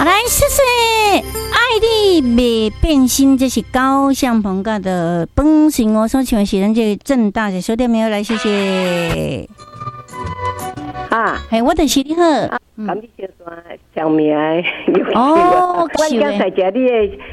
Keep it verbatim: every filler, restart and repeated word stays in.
好来，谢谢爱你未变心，这是高向鹏家的本性哦。所请问是咱这个正大的收店没有来，谢谢。 啊， 嘿，我就是你好。 啊，感谢小山上面的， 哦， 我刚才食你的。